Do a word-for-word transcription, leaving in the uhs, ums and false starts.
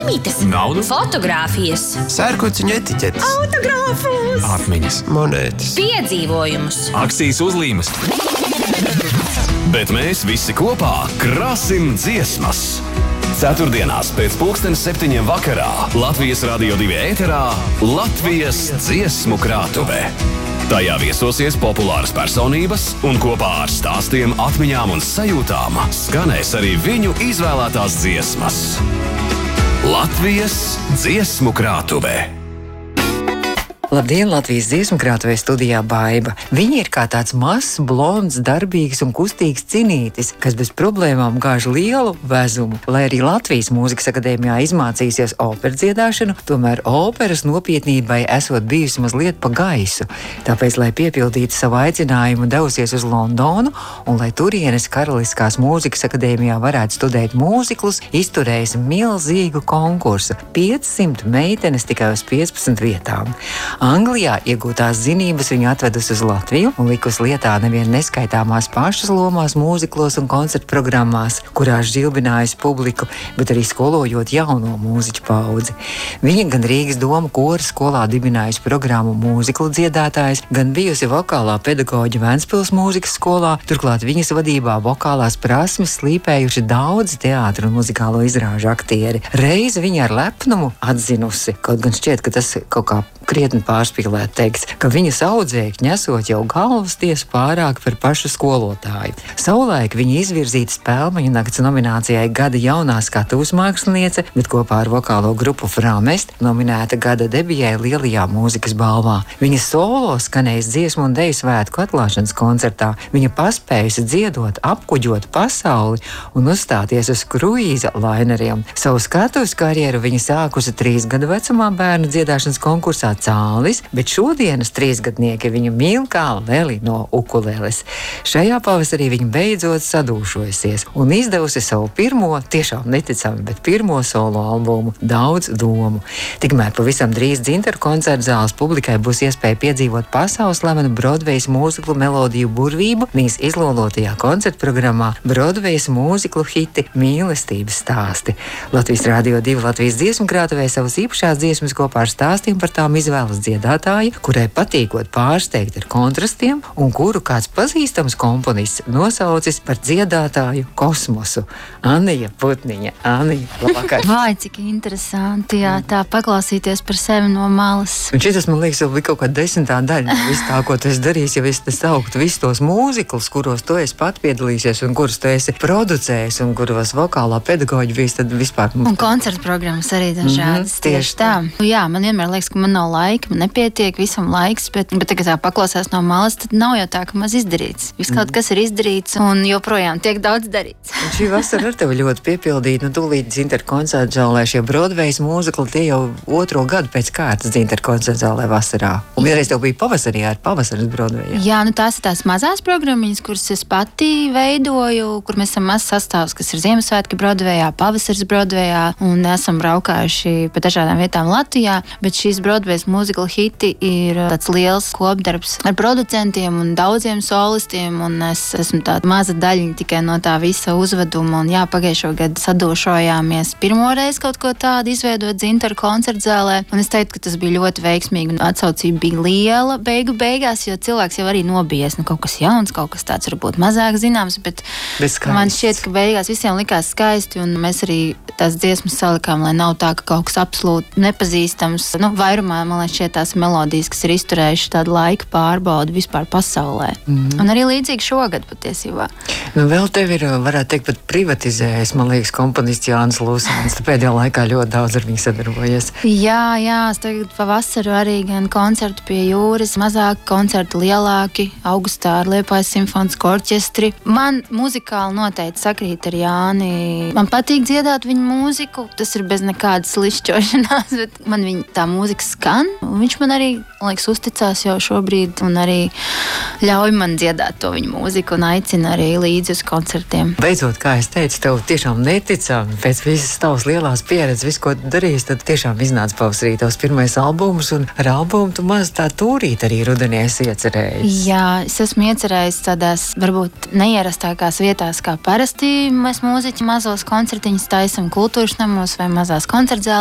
Mītes, naudu, fotogrāfijas, sērkociņu etiķetes, autogrāfus, atmiņas, monētas, piedzīvojumus, akcijas uzlīmes. Bet mēs visi kopā krāsim dziesmas. Ceturtdienās pēc pulkstens septiņiem vakarā Latvijas Radio divi ēterā Latvijas dziesmu krātuve. Tajā viesosies populāras personības un kopā ar stāstiem, atmiņām un sajūtām skanēs arī viņu izvēlētās dziesmas. Latvijas dziesmu krātuve. Labdien, Latvijas dziesmu krātuvē studijā Baiba. Viņa ir kā tāds mazs, blonds, darbīgs un kustīgs cinītis, kas bez problēmām gāž lielu vezumu. Lai arī Latvijas mūzikas akadēmijā izmācīsies operas dziedāšanu, tomēr operas nopietnībai esot bijusi mazliet pa gaisu. Tāpēc, lai piepildītu savu aicinājumu, devusies uz Londonu un lai turienes Karaliskās mūzikas akadēmijā varētu studēt mūziklus, izturējis milzīgu konkursu. piecsimt meitenes tikai uz piecpadsmit vietām. Anglijā iegūtās zinības viņu atvedus uz Latviju un likus lietā nevien neskaitāmās pašas lomās mūziklos un koncertu programmās, kurās žilbinājusi publiku, bet arī skolojot jauno mūziķu paudzi. Viņa gan Rīgas doma kora skolā dibinājusi programmu mūziklu dziedātājs, gan bijusi vokālā pedagoģa Ventspils mūzikas skolā, turklāt viņas vadībā vokālās prasmes slīpējuši daudzi teātra un muzikālo izrāžu aktieri. Reiz viņa ar lepnumu atzinusi, kaut gan šķiet, ka tas kaut kā krietni pārspīlēt teiks, ka viņas audzēkņi esot jau galvas tiesu pārāk par pašu skolotāju. Savulaik viņa izvirzīta Spēlmeņu nakts nominācijai Gada jaunā skatuves māksliniece, bet kopā ar vokālo grupu Framest nominēta gada debijai Lielajā mūzikas balvā. Viņa solo skanējis dziesmu un deju svētku atklāšanas koncertā. Viņa paspējusi dziedot, apkuģot pasauli un uzstāties uz kruīza laineriem. Savu skatuves karjeru viņa sākusi trīs gadu vecumā bērnu dziedāšanas konkursā Cālis, bet šodienas trīsgadnieki viņu mīl kā leli no ukulēles. Šajā pavasarī viņa beidzot sadūšojusies un izdevusi savu pirmo, tiešām neticami, bet pirmo solo albumu Daudz domu. Tikmēr pavisam drīz Dzintaru koncertu zāles publikai būs iespēja piedzīvot pasaules slavenu Brodvejas mūziklu melodiju burvību viņas izlolotajā koncertu programmā Brodvejas mūziklu hiti Mīlestības stāsti. Latvijas Radio divi Latvijas dziesmu krātuvē savas īpašās dziesmas kopā ar stāstiem par tām izvēlas dziedātāji, kurai patīkot pārsteigt ar kontrastiem un kuru kāds pazīstams komponists nosaucis par dziedātāju kosmosu. Anija Putniņa. Anija, labvakar. Vai, cik interesanti, jā, tā paklausīties par sevi no malas. Un šitas, man liekas, jau bija kaut kāda desmitā daļa. Viss tā, ko tu esi darījis, ja es te sauktu visus tos mūziklus, kuros tu esi pat piedalīsies un kurus tu esi producējis un kuros vokālā pedagoģi bijis, tad vispār... Un koncertu programmas arī dažādas. Mm-hmm, tieši tā. tā. Jā, man vienmēr liekas, ka man nav laika, man nepietiek visam laiks, bet, bet tagad tā paklausās no malas, tad nav jau tā, ka maz izdarīts. Viss kaut kas ir izdarīts un joprojām tiek daudz darīts. Un šī vasara ar tevi ļoti piepildīta, nu tūlīt Dzintaru koncertu zālē šie Brodvejas mūzikli, tie jau otro gadu pēc kārtas Dzintaru koncertu zālē vasarā. Un vienreiz tev bija pavasarī ar pavasaras Brodvejā. Jā, nu tās ir tās mazās programmiņas, kuras es pati veidoju, kur mēs esam mazs sastāvs, kas ir Ziemassvētki Brodvejā, pavasaras Brodvejā un esam braukājuši pa dažādām vietām Latvijā, bet šīs Brodvejas mūzikla hiti ir tāds liels kopdarbs ar producentiem un daudziem solistiem, un es esmu tāda maza daļiņa tikai no tā visa uzveduma, un jā, pagājušo gadu sadūšojāmies pirmoreiz kaut ko tādu izveidot Dzintaru koncertu zālē, un es teiktu, ka tas bija ļoti veiksmīgi, un atsaucība bija liela beigu beigās, jo cilvēks jau arī nobijies, nu kaut kas jauns, kaut kas tāds varbūt mazāk zināms, bet, bet man šķiet, ka beigās visiem likās skaisti, un mēs arī tās dziesmas salikām, lai nav tā, ka kaut kas absolūti nepazīstams, nu, vairumā, man liekas, šie tās melodijas, kas ir izturējuši tādu laika pārbaudu vispār pasaulē. Mm. Un arī līdzīgi šogad patiesībā. Nu, vēl tev ir, varētu teikt, pat privatizējis, man liekas, komponists Jānis Lūsāns. Tu pēdējā laikā ļoti daudz ar viņu sadarbojies. Jā, jā, es tagad pavasaru arī gan koncertu pie jūras, mazāk koncertu lielāki, augustā ar Liepājas simfonisko orķestri. Man muzikāli noteikti sakrīt ar Jāni. Man patīk dziedāt viņu mūziku, tas ir bez nekādas lišķošanās, bet man viņa tā mūzika skan. viņš man arī, liekas, uzticās jau šobrīd un arī ļauj man dziedāt to viņa mūziku un aicina arī līdzi uz koncertiem. Beidzot, kā es teicu, tev tiešām neticami pēc visas tavas lielās pieredzes, visu, ko tu darīsi, tad tiešām iznāca pavasarī tavs pirmais albums, un ar albumu tu maz tā tūrīt arī rudenī esi iecerējis. Jā, es esmu iecerējis tādās varbūt neierastākās vietās, kā parasti mēs mūziķi mazos koncertiņus taisam kultūras namos vai mazās koncertzālēs.